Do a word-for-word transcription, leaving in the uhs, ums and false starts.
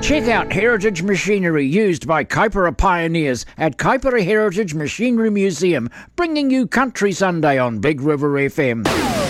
Check out heritage machinery used by Kaipara pioneers at Kaipara Heritage Machinery Museum, bringing you Country Sunday on Big River F M.